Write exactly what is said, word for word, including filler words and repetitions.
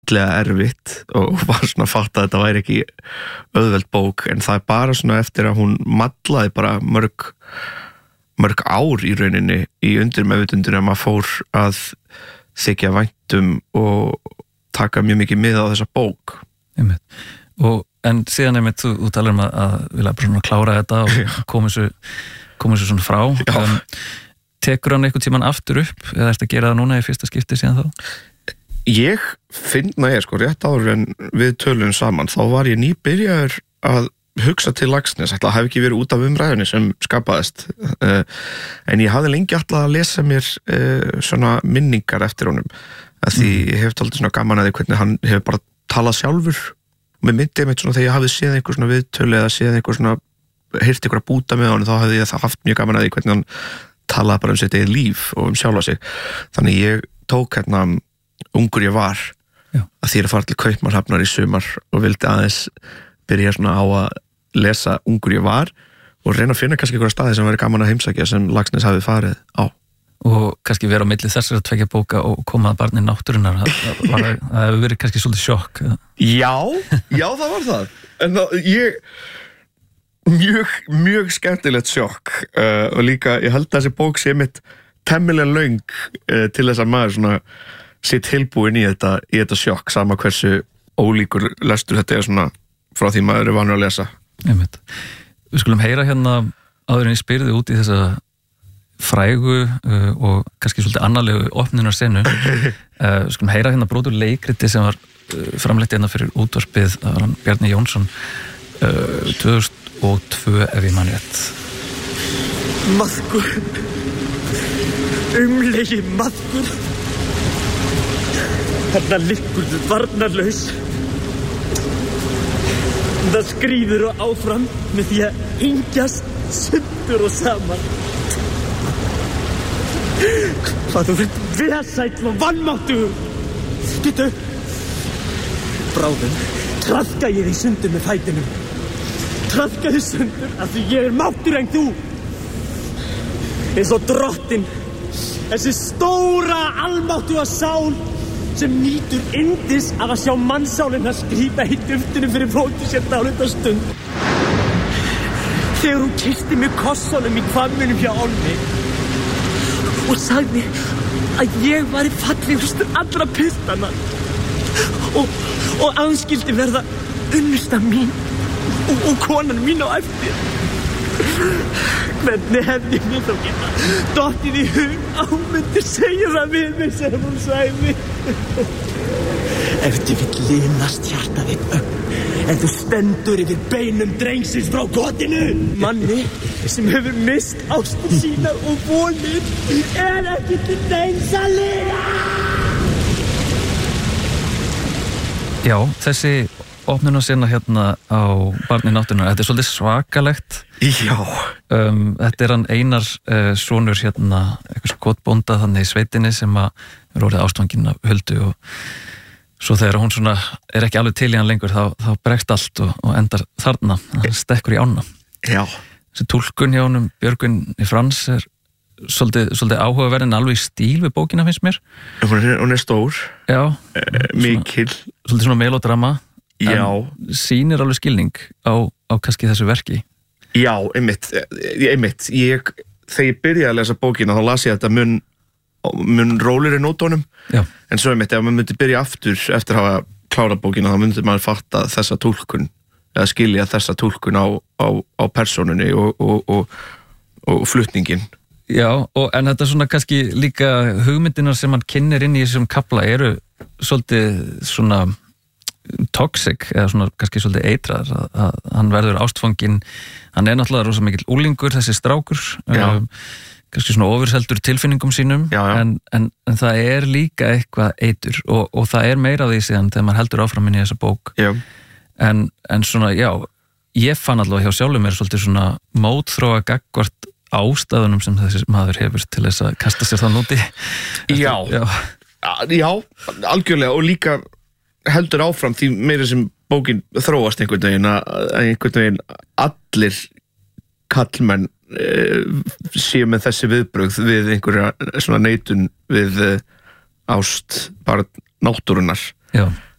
illega erfitt og var svona að fatta að þetta væri ekki auðveld bók, en það er bara svona eftir að hún mallaði bara mörg mörg ár í rauninni í undirmeðvitundinni að maður fór að þykja væntum og taka mjög mikið mið á þessa bók. Einmitt. Og en síðan einmitt þú, þú talar um að, að vilja bara svona klára þetta og koma þessu koma þessu svona frá. Um, tekur hann einhvern tímann aftur upp eða ertu að gera það núna í fyrsta skipti síðan þá? Ég finn, næ, sko, rétt áður en við tölum saman, þá var ég nýbyrjaður að hugsa til Laxness, ætla að hafa ekki verið út af umræðunni sem skapaðist, uh, en ég hafði lengi ætla að lesa mér uh, svona minningar eftir honum, að því mm. ég hef taldið svona gaman að því hvernig hann hefur bara talað sjálfur, og mér myndi einmitt svona þegar ég hafði séð einhver svona viðtölu eða séð einhver svona, heyrt einhver að búta með honum, þá hafði ég haft mjög gaman að því hvernig hann talaði bara um sitt eigið líf og um sjálfa sig, þannig ég tók hérna Ungur ég var, Já. Að því að fara til Kaupmannahafnar í sumar og vildi aðeins byrja svona á að lesa Ungur ég var og reyna að finna kannski einhverja staði sem væri gaman að heimsækja sem Laxness hafi farið á. Og kannski vera á milli þessar að tvekja bóka og koma að barni náttúrunnar, það hefur verið kannski svolítið sjokk. Já, já það var það, en það, ég, mjög, mjög skemmtilegt sjokk uh, og líka ég held að þessi bók sé mitt temmilega löng uh, til þess að maður svona sér tilbúin í þetta, í þetta sjokk sama hversu ólíkur lestur þetta er svona frá því maður er vanur að lesa. Einmitt. Við skulum heyra hérna áður en ég spyrði út í þessa frægu uh, og kannski svolítið annarlegu opnunarsenu. uh, Við skulum heyra hérna brotur leikriti sem var uh, framleitt hérna fyrir útvarpið af Bjarni Jónsson uh, tvö þúsund og tvö ef ég man rétt. Maðkur, umlegi maðkur. Þarna liggur þú varnarlaus. Það skríður og áfram með því að hengjast sundur og saman. Hvað þú verður vesæll og vannmáttugur. Getu, bráðum traðka ég því sundur með fætinum. Traðka því sundur af því ég er máttur en þú. Eins og drottinn, þessi stóra almáttuga sál sem nýtur yndis af að sjá mannsálinn að skrípa í duftinu fyrir fóti sér dálitla stund. Þegar hún kyssti mig kossunum í hvamminum hjá Olmi og sagði að ég var í fallegustur allra piltana og, og að hún skyldi verða unnusta mín og, og konan mín á eftir. Hvernig hefði mér þá geta dottið í hug að hún myndi segja það við mig sem hún sagði. Ef þú vill linast hjarta þitt ögn en þú stendur yfir beinum drengsins frá kotinu, manni sem hefur mist ástir sínar og vonir er ekki til neins að lifa. Já, þessi opnunarsena hérna á Barni náttúrunnar, þetta er svolítið svakalegt. Já. Um, þetta er hann Einar uh, sonur hérna, eitthvað skotbónda þannig í sveitinni sem að er orðið ástfanginn af Huldu og svo þegar hún svona er ekki alveg til í hann lengur þá, þá bregst allt og, og endar þarna, hann stekkur í ána. Já. Þessi túlkun hjá honum Björgvin í Frans er svolítið, svolítið áhugaverðin alveg í stíl við bókina finnst mér. Hún er, hún er stór. Já. Uh, mikil. Svona, svolítið svona melodrama. Já. En sýnir alveg skilning á, á kannski þessu verki. Já, einmitt, einmitt. Ég, þegar ég byrjaði að lesa bókina þá las ég þetta mun, mun rólir í nótunum. Já. En svo einmitt, ef maður myndi byrja aftur eftir að hafa klárað bókina þá myndi maður fatta þessa túlkun eða skilja þessa túlkun á, á, á persónunni og, og, og, og flutningin. Já, og, en þetta er svona kannski líka hugmyndinar sem hann kynnir inn í þessum kapla eru svolítið svona toxic eða svona kannski svolítið eitraður að, að hann verður ástfanginn, hann er náttúrulega rosa mikill úlingur þessi strákur, um, kannski svona ofurseldur tilfinningum sínum já, já. En, en, en það er líka eitthvað eitur og, og það er meira af því síðan þegar maður heldur áfram inn í þessa bók en, en svona já ég fann allavega hjá sjálfum mér svolítið svona mótþróa gagnvart ástæðunum sem þessi maður hefur til þess að kasta sér þann úti. Já, já, já, algjörlega og líka heldur áfram því meira sem bókin þróast einhvern veginn að einhvern veginn allir kallmenn e, séu með þessi viðbrögð við einhverja svona neitun við e, ást bara náttúrunnar. Já.